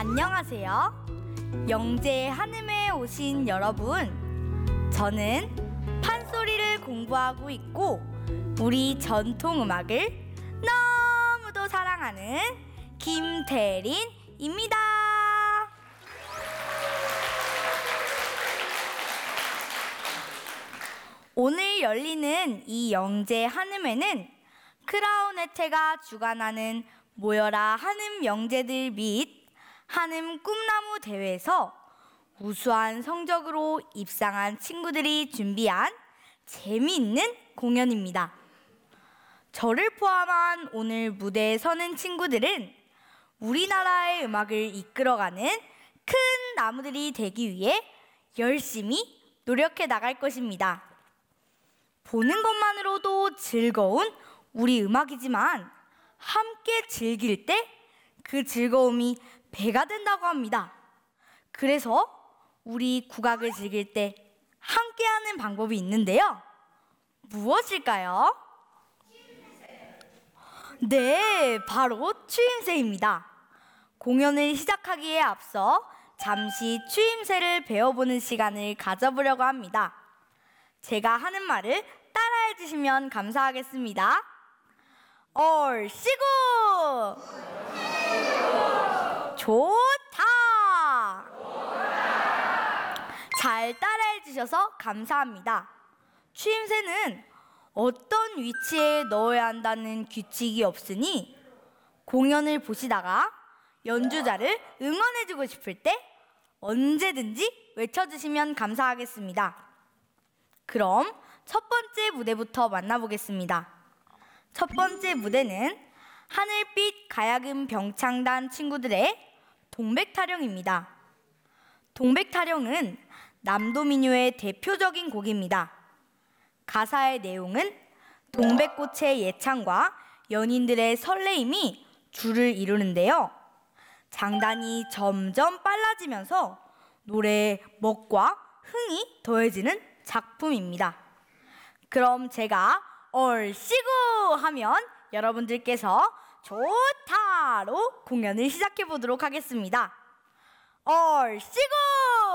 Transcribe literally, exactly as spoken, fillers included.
안녕하세요. 영재 한음에 오신 여러분, 저는 판소리를 공부하고 있고 우리 전통음악을 너무도 사랑하는 김태린입니다. 오늘 열리는 이 영재 한음회는 크라운 해체가 주관하는 모여라 한음 영재들 및 한음 꿈나무 대회에서 우수한 성적으로 입상한 친구들이 준비한 재미있는 공연입니다. 저를 포함한 오늘 무대에 서는 친구들은 우리나라의 음악을 이끌어가는 큰 나무들이 되기 위해 열심히 노력해 나갈 것입니다. 보는 것만으로도 즐거운 우리 음악이지만 함께 즐길 때 그 즐거움이 배가 된다고 합니다. 그래서 우리 국악을 즐길 때 함께하는 방법이 있는데요. 무엇일까요? 네, 바로 추임새입니다. 공연을 시작하기에 앞서 잠시 추임새를 배워보는 시간을 가져보려고 합니다. 제가 하는 말을 따라해 주시면 감사하겠습니다. 얼씨구! 좋다! 잘 따라해 주셔서 감사합니다. 추임새는 어떤 위치에 넣어야 한다는 규칙이 없으니 공연을 보시다가 연주자를 응원해주고 싶을 때 언제든지 외쳐주시면 감사하겠습니다. 그럼 첫 번째 무대부터 만나보겠습니다. 첫 번째 무대는 하늘빛 가야금 병창단 친구들의 동백타령입니다. 동백타령은 남도민요의 대표적인 곡입니다. 가사의 내용은 동백꽃의 예찬과 연인들의 설레임이 줄을 이루는데요. 장단이 점점 빨라지면서 노래의 멋과 흥이 더해지는 작품입니다. 그럼 제가 얼씨구 하면 여러분들께서 좋다로 공연을 시작해 보도록 하겠습니다. 얼씨구!